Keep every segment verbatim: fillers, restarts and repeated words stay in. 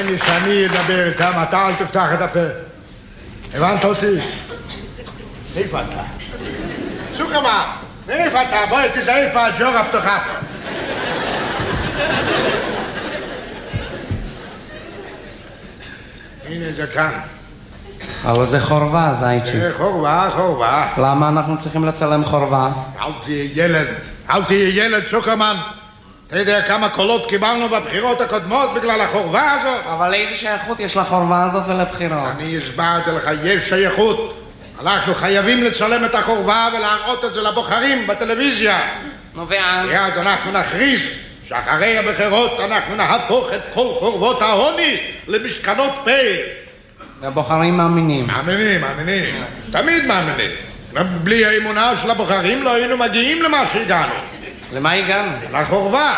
ממני שאני אדבר איתם, אתה אל תפתח את הפה. הבנת אותי? איפה אתה? סוכמה, איפה אתה? בואי תזהה איפה הג'ורה הפתוחה פה. הנה זה כאן. אבל זה חורבה, זייצ'י. זה חורבה, חורבה. למה אנחנו צריכים לצלם חורבה? אל תהיה ילד, אל תהיה ילד, סוכרמן. אתה יודע כמה קולות קיבלנו בבחירות הקודמות בגלל החורבה הזאת? אבל איזה שייכות יש לחורבה הזאת ולבחירות? אני הסברתי לך, יש שייכות. אנחנו חייבים לצלם את החורבה ולהראות את זה לבוחרים בטלוויזיה. נו ואז? ואז אנחנו נכריז שאחרי הבחירות אנחנו נהפוך את כל חורבות העוני למשכנות פה. הבוחרים מאמינים. מאמינים, מאמינים. תמיד מאמינים. בלי האמונה של הבוחרים לא היינו מגיעים למה שהגענו. למה הגענו? לחורבה.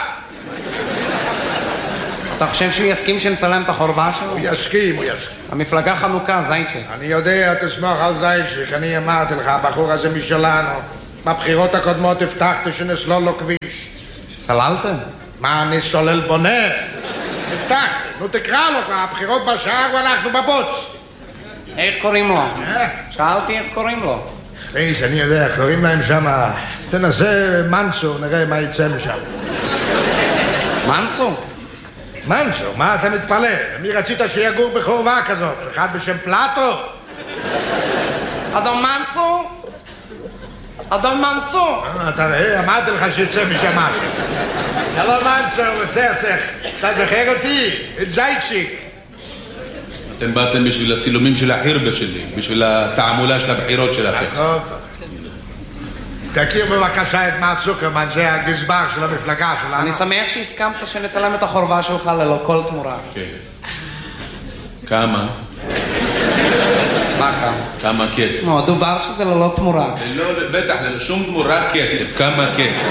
אתה חושב שהוא יסכים שנצלם את החורבה שלו? הוא יסכים, הוא יסכים. המפלגה חנוכה, זייצ'יק. אני יודע, תסמוך על זייצ'יק. אני אמרתי לך, הבחור הזה משלנו. בבחירות הקודמות הבטחתי שנסלול לו כביש. סללתם? מה, אני סולל בונה? הבטחתי. נו תקרא לו, הבחירות בשער ואנחנו בבוץ. איך קוראים לו? שאלתי איך קוראים לו. איש, אני יודע, קוראים להם שם, תנסה מנצו, נראה מה יצא משם. מנצו? מנצו, מה אתה מתפלא? מי רצית שיגור בחורבה כזאת? אחד בשם פלטו? אדון מנצו? אדון מנצו? אתה רואה, אמרתי לך שיצא משם משהו. הלו מנצו, בסרצך, אתה זוכר אותי? את זייצ'יק. אתם באתם בשביל הצילומים של החירבה שלי, בשביל התעמולה של הבחירות שלכם. תכיר בבקשה את מר סוכרמן, זה הגזבר של המפלגה שלנו. אני שמח שהסכמת שנצלם את החורבה שלך ללא כל תמורה. כן. כמה? מה כמה? כמה כסף? נו, דובר שזה ללא תמורה. בטח, ללא שום תמורה כסף. כמה כסף?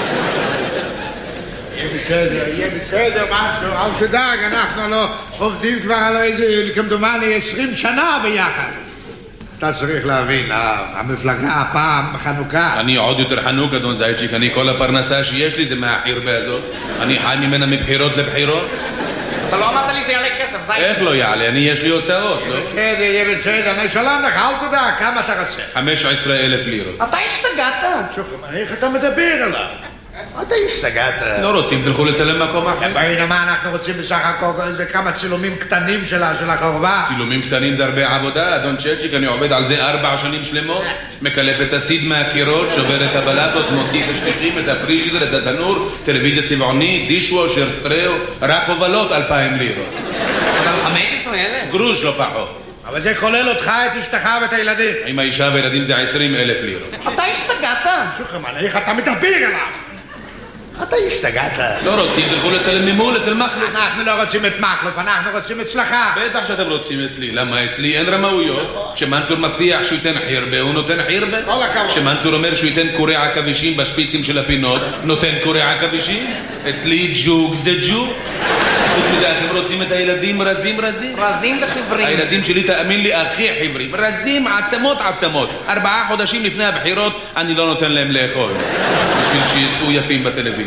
יהיה בסדר, יהיה בסדר, משהו, אל תדאג, אנחנו לא עובדים כבר על איזה, כמדומני, עשרים שנה ביחד. אתה צריך להבין, המפלגה הפעם חנוכה. אני עוד יותר חנוק, אדון זייצ'יק, אני כל הפרנסה שיש לי זה מהחירבה הזאת. אני חי ממנה מבחירות לבחירות. אתה לא אמרת לי זה יעלה כסף, זייצ'יק. איך לא יעלה? אני יש לי הוצאות, לא? בסדר, יהיה בסדר, נשלם לך, אל תדאג, כמה אתה רוצה? חמש עשרה אלף לירות. אתה השתגעת? שוקרמן, איך אתה מדבר עליו? אתה השתגעת. לא רוצים, תלכו לצלם מקום אחר. בואי, מה אנחנו רוצים בסך הכל? זה כמה צילומים קטנים של החורבה. צילומים קטנים זה הרבה עבודה, אדון צ'צ'יק, אני עובד על זה ארבע שנים שלמות, מקלף את הסיד מהקירות, שובר את הבלטות, מוציא את השטיחים, את הפריג'ידר, את התנור, טלוויזיה צבעונית, דישוושר, סטריאו, רק הובלות אלפיים לירות. אבל חמש עשרה אלף? גרוש לא פחות. אבל זה כולל אותך, את אשתך ואת הילדים. עם האישה והילדים זה עשרים אלף לירות. אתה השתגעת? שוקרמן, איך אתה מדבר עליו? אתה השתגעת. לא רוצים, תלכו לצלם ממול, אצל מחלוף. אנחנו לא רוצים את מחלוף, אנחנו רוצים אצלך. בטח שאתם רוצים אצלי. למה אצלי אין רמאויות? כשמנצור מבטיח שהוא ייתן חירבה, הוא נותן חירבה. כל הכבוד. כשמנצור אומר שהוא ייתן קורי עכבישים בשפיצים של הפינות, נותן קורי עכבישים. אצלי ג'וג זה ג'וג. חוץ מזה, אתם רוצים את הילדים רזים רזים? רזים וחיוורים. הילדים שלי, תאמין לי, הכי חיוורים. רזים, עצמות עצמות. ארבעה חודשים לפני הבחירות, אני לא נותן להם לאכול. בשביל שיצאו יפים בטלוויזיה.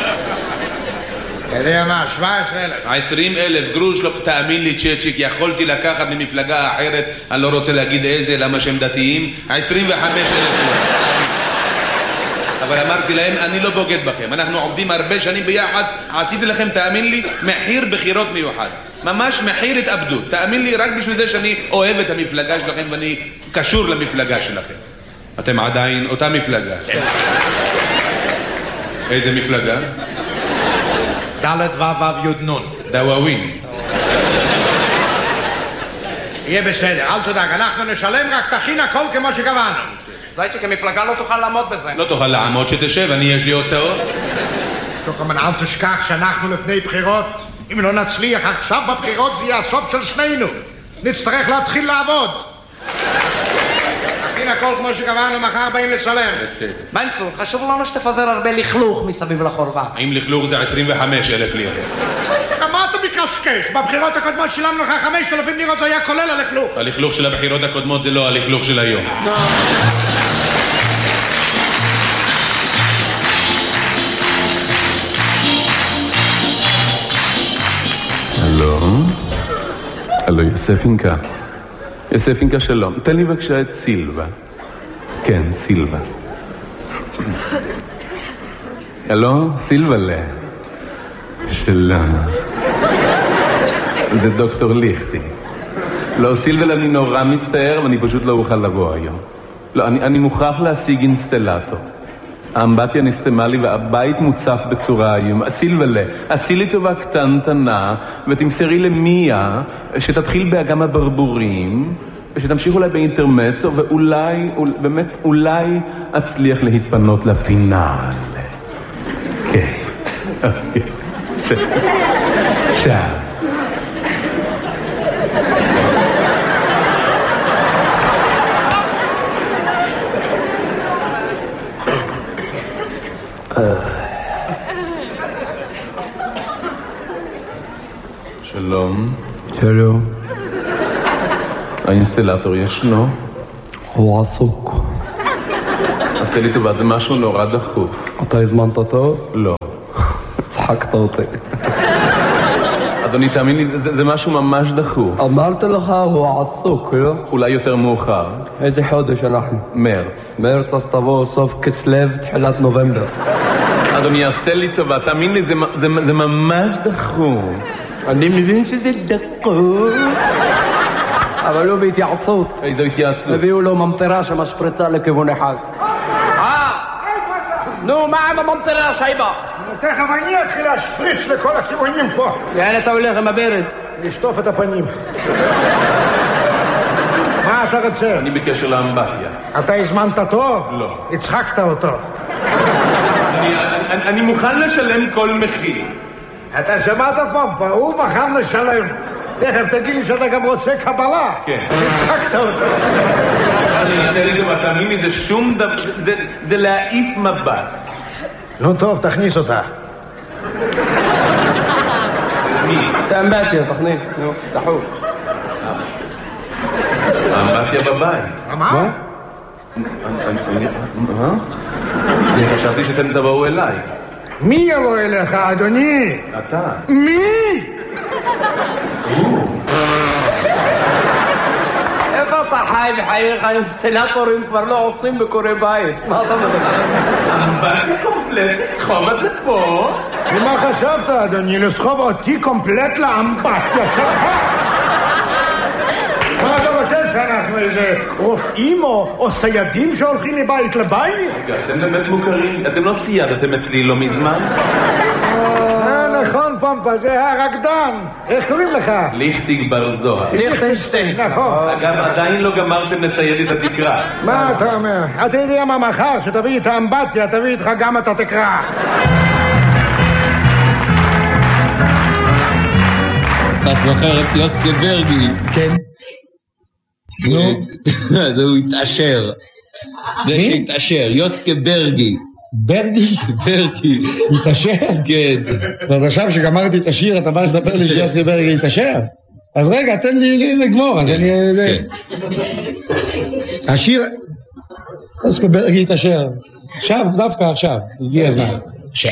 אתה יודע מה, שבע עשרה אלף. עשרים אלף גרוש, לא, תאמין לי צ'צ'יק, יכולתי לקחת ממפלגה אחרת, אני לא רוצה להגיד איזה, למה שהם דתיים, עשרים וחמש אלף. אבל אמרתי להם, אני לא בוגד בכם, אנחנו עובדים הרבה שנים ביחד, עשיתי לכם, תאמין לי, מחיר בחירות מיוחד. ממש מחיר התאבדות. תאמין לי, רק בשביל זה שאני אוהב את המפלגה שלכם ואני קשור למפלגה שלכם. אתם עדיין אותה מפלגה. איזה מפלגה? ד' ו' ו' י' נ'. דוואווין. יהיה בסדר, אל תדאג, אנחנו נשלם, רק תכין הכל כמו שקבענו. זייצ'יק, המפלגה לא תוכל לעמוד בזה. לא תוכל לעמוד, שתשב, אני יש לי הוצאות. שוקרמן, אל תשכח שאנחנו לפני בחירות. אם לא נצליח עכשיו בבחירות זה יהיה הסוף של שנינו. נצטרך להתחיל לעבוד. תכין הכל כמו שקבענו, מחר באים לצלם. מנצור, חשוב לנו שתפזר הרבה לכלוך מסביב לחורבה. האם לכלוך זה עשרים וחמש אלף לירות? מה אתה מקשקש? בבחירות הקודמות שילמנו לך חמשת אלפים לירות, זה היה כולל הלכלוך. הלכלוך של הבחירות הקודמות זה לא הלכלוך של היום. הלו? הלו, יוספינקה. יוספינקה שלום. תן לי בבקשה את סילבה. כן, סילבה. הלו, סילבלה. שלום. זה דוקטור ליכטי. לא, סילבלה, אני נורא מצטער, ואני פשוט לא אוכל לבוא היום. לא, אני, אני מוכרח להשיג אינסטלטור. האמבטיה נסתמה לי והבית מוצף בצורה איום. סילבלה, עשי לי טובה קטנטנה ותמסרי למיה שתתחיל באגם הברבורים ושתמשיך אולי באינטרמצו ואולי, באמת אולי אצליח להתפנות לפינאל. כן. צ'או. שלום. שלום. האינסטלטור ישנו? הוא עסוק. עשה לי טובה, זה משהו נורא דחוף. אתה הזמנת אותו? לא. צחקת אותי. אדוני, תאמין לי, זה, זה משהו ממש דחוף. אמרתי לך, הוא עסוק, לא? אולי יותר מאוחר. איזה חודש אנחנו? מרץ. מרץ, אז תבוא סוף כסלו, תחילת נובמבר. אדוני, עשה לי טובה, תאמין לי, זה, זה, זה ממש דחוף. אני מבין שזה דחוף. אבל לא בהתייעצות. איזו התייעצות? הביאו לו ממטרה שמשפריצה לכיוון אחד. אה! נו, מה עם הממטרה, שייבה? תכף אני אתחיל להשפריץ לכל הכיוונים פה. לאן אתה הולך עם הברד? לשטוף את הפנים. מה אתה רוצה? אני בקשר לאמבטיה. אתה הזמנת טוב? לא. הצחקת אותו. אני, אני, אני מוכן לשלם כל מחיר. אתה שמעת פמפה, הוא מוכן לשלם. תכף תגיד לי שאתה גם רוצה קבלה. כן. הצחקת אותו. אני אעשה לי גם, תאמין לי, זה שום דבר, זה, זה להעיף מבט. נו טוב, תכניס אותה. מי? את האמבטיה, תכניס, נו, דחוף. האמבטיה בבית. מה? מה? אני חשבתי שאתם תבואו אליי. מי יבוא אליך, אדוני? אתה. מי? איפה אתה חי בחייך? האינסטלטורים כבר לא עושים בקורי בית. מה אתה מדבר? אמבטיה קומפלט, סחוב את זה פה. ומה חשבת, אדוני? לסחוב אותי קומפלט לאמבטיה שלך? מה אתה חושב שאנחנו איזה רופאים או סיידים שהולכים מבית לבית? רגע, אתם באמת מוכרים, אתם לא סיידתם אצלי לא מזמן? נכון, פמפה, זה הרקדן. איך קוראים לך? ליכטיג בר זוהר. ליכטנשטיין. נכון. אגב, עדיין לא גמרתם לסייד את התקרה. מה אתה אומר? אתה יודע מה מחר, שתביא את האמבטיה, תביא איתך גם את התקרה. אתה זוכר את יוסקה ברגי? כן. נו? זה הוא התעשר. זה שהתעשר, יוסקה ברגי. ברגי? ברגי. התעשר? כן. אז עכשיו שגמרתי את השיר, אתה בא לספר לי שיוסקה ברגי התעשר? אז רגע, תן לי לגמור, אז אני... השיר... יוסקה ברגי התעשר. עכשיו, דווקא עכשיו, הגיע הזמן. של.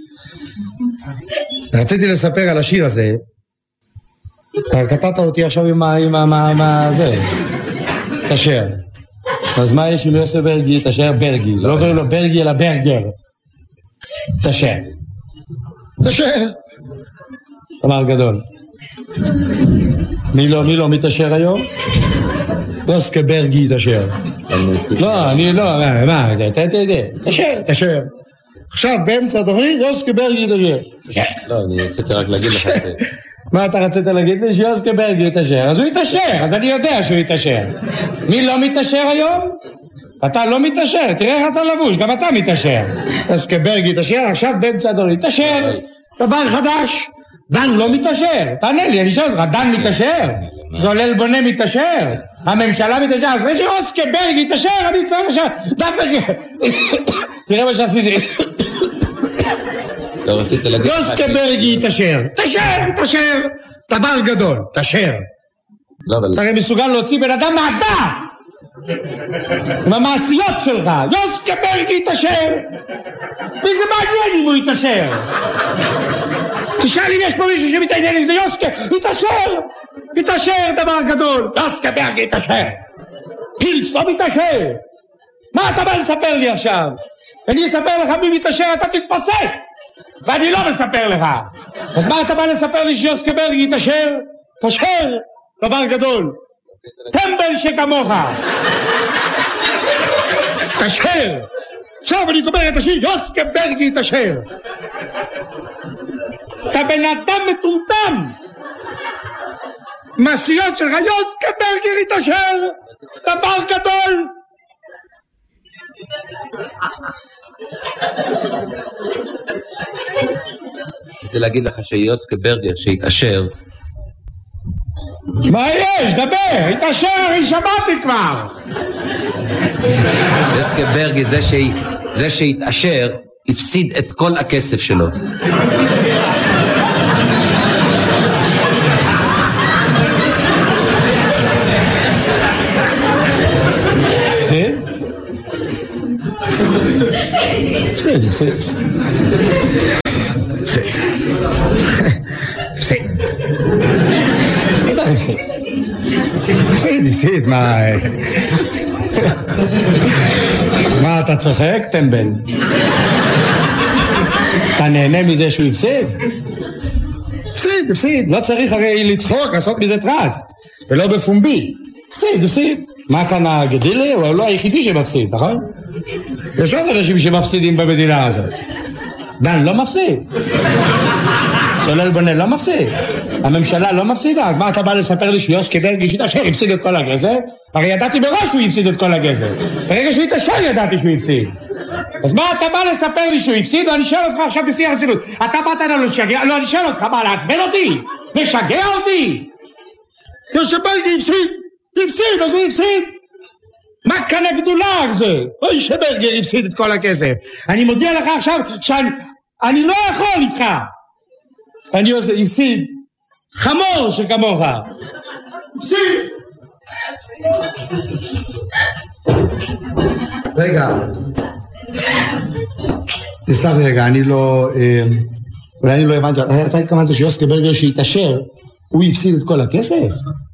רציתי לספר על השיר הזה. אתה קטעת אותי עכשיו עם ה... עם ה... מה... זה... תשר. אז מה יש עם יוסף ברגי? תשר ברגי. לא קוראים לו ברגי אלא ברגר. תשר. תשר. אמר גדול. מי לא, מי לא מתשר היום? יוסף ברגי תשר. לא, אני לא, מה, אתה יודע, תשר, תשר. עכשיו באמצע התוכנית יוסף ברגי תשר. לא, אני רציתי רק להגיד לך את זה. מה אתה רצית להגיד לי? שיוסקה ברגי יתאשר. אז הוא יתאשר, אז אני יודע שהוא יתאשר. מי לא מתאשר היום? אתה לא מתאשר, תראה איך אתה לבוש, גם אתה מתאשר. יוסקה ברגי יתאשר, עכשיו באמצע הדור יתאשר. דבר חדש, דן לא מתאשר. תענה לי, אני שואל אותך, דן מתאשר? זולל בונה מתאשר? הממשלה מתאשר? אז אחרי שיוסקה ברגי יתאשר, אני צריך עכשיו, דווקא ש... תראה מה שעשיתי. לא רצית להגיד... יוסקה ברגי תשר, תשר, תשר, דבר גדול, תשר. לא, אבל... אתה הרי מסוגל להוציא בן אדם מהדעת עם המעשיות שלך. יוסקה ברגי תשר, וזה מעניין אם הוא יתשר. תשאל אם יש פה מישהו שמתעניין עם זה. יוסקה, יתשר, מתעשר דבר גדול. יוסקברג יתעשר. פילץ לא מתעשר. מה אתה בא לספר לי עכשיו? אני אספר לך מי מתעשר, אתה תתפוצץ. ואני לא מספר לך. אז מה אתה בא לספר לי שיוסקברג יתעשר? תעשר דבר גדול. טמבל שכמוך. תעשר. עכשיו אני גומר את השיר, יוסקברג יתעשר. אתה בן אדם מטומטם. מעשיות שלך, יוסקברג יתעשר. דבר גדול. רציתי להגיד לך שיוסקברגר שהתעשר. מה יש? דבר, התעשר, אני שמעתי כבר. יוסקברגר זה, ש... זה שהתעשר הפסיד את כל הכסף שלו. הפסיד? הפסיד, הפסיד. הפסיד. הפסיד. הפסיד, הפסיד, מה... מה, אתה צוחק, טמבל? אתה נהנה מזה שהוא הפסיד? הפסיד, הפסיד. לא צריך הרי לצחוק, לעשות מזה טרס. ולא בפומבי. הפסיד, הפסיד. מה כאן הגדילי? הוא לא היחידי שמפסיד, נכון? יש עוד אנשים שמפסידים במדינה הזאת. דן לא מפסיד. סולל בונה לא מפסיד. הממשלה לא מפסידה. אז מה אתה בא לספר לי שיוסקברג יתעשר הפסיד את כל הגזר? הרי ידעתי בראש שהוא הפסיד את כל הגזר. ברגע שהוא יתעשר ידעתי שהוא הפסיד. אז מה אתה בא לספר לי שהוא הפסיד? אני שואל אותך עכשיו בשיא הרצינות. אתה באת לנו לשגע? לא, אני שואל אותך מה, לעצבן אותי? משגע אותי? יוסקברג הפסיד. הפסיד, אז הוא הפסיד. מה כאן הגדולה זה? אוי שברגר הפסיד את כל הכסף. אני מודיע לך עכשיו שאני אני לא יכול איתך. אני עושה, הפסיד. חמור שכמוך. הפסיד. רגע. תסלח לי רגע, אני לא... אולי אני לא הבנתי. אתה התכוונת שיוסקברגר שהתעשר, הוא הפסיד את כל הכסף?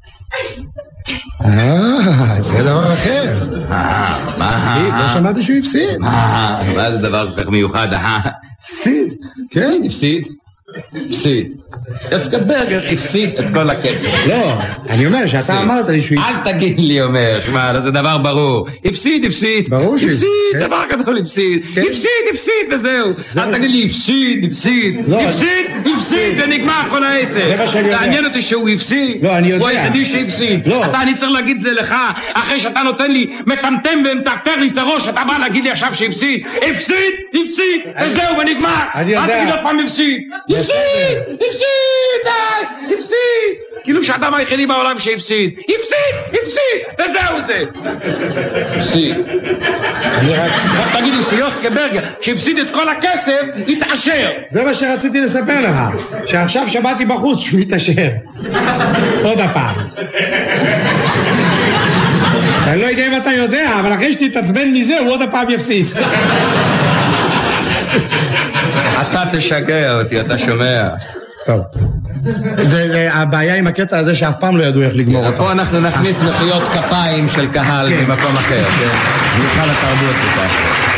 אה, זה דבר אחר. אה, מה? הפסיד, לא שמעתי שהוא הפסיד. אה, מה זה דבר כל כך מיוחד? אה, הפסיד. כן? הפסיד, הפסיד. יוסקברגר הפסיד את כל הכסף. לא, אני אומר שאתה אמרת לי שהוא הפסיד. אל תגיד לי, אומר, שמע, זה דבר ברור. הפסיד, הפסיד. ברור שהוא הפסיד. הפסיד, דבר גדול, הפסיד. הפסיד, הפסיד, וזהו. אל תגיד לי, הפסיד, הפסיד. הפסיד, הפסיד, ונגמר כל העשר. תעניין אותי שהוא הפסיד. לא, אני יודע. הוא היחידי שהפסיד. אתה, אני צריך להגיד את זה לך, אחרי שאתה נותן לי, מטמטם ומטרטר לי את הראש, אתה בא להגיד לי עכשיו שהפסיד. הפסיד, הפסיד, וזהו, ונגמר. אל תגיד עוד פעם הפסיד. הפסיד, הפסיד, די, הפסיד. כאילו שאדם היחידי בעולם שהפסיד. הפסיד, הפסיד, וזהו זה. הפסיד. עכשיו תגיד לי שיוסקברגר, שהפסיד את כל הכסף, התעשר. זה מה שרציתי לספר לך, שעכשיו שמעתי בחוץ שהוא התעשר. עוד הפעם. אני לא יודע אם אתה יודע, אבל אחרי שתתעצבן מזה, הוא עוד הפעם יפסיד. אתה תשגע אותי, אתה שומע. טוב. הבעיה עם הקטע הזה שאף פעם לא ידעו איך לגמור אותו. פה אנחנו נכניס מחיאות כפיים של קהל ממקום אחר. נוכל התרבות אותה.